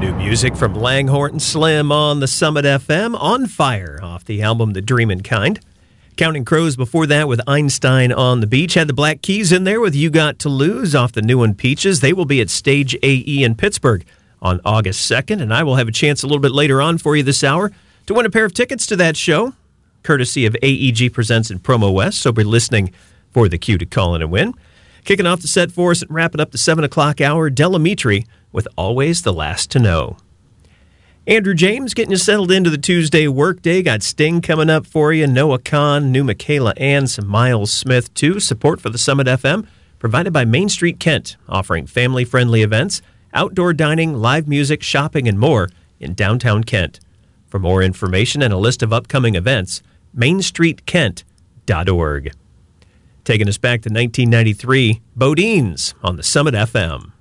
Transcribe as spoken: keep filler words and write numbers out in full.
New music from Langhorne Slim on the Summit F M, On Fire, off the album The Dreamin' Kind. Counting Crows before that with Einstein on the Beach. Had the Black Keys in there with You Got to Lose off the new one Peaches. They will be at Stage A E in Pittsburgh on August second, and I will have a chance a little bit later on for you this hour to win a pair of tickets to that show, courtesy of A E G Presents and Promo West, so be listening for the cue to call in and win. Kicking off the set for us and wrapping up the seven o'clock hour, Delamitri with Always the Last to Know. Andrew James getting you settled into the Tuesday workday. Got Sting coming up for you, Noah Kahn, new Michaela Ann, some Miles Smith too. Support for the Summit F M provided by Main Street Kent, offering family-friendly events, outdoor dining, live music, shopping, and more in downtown Kent. For more information and a list of upcoming events, main street kent dot org. Taking us back to nineteen ninety-three, Bodines on the Summit F M.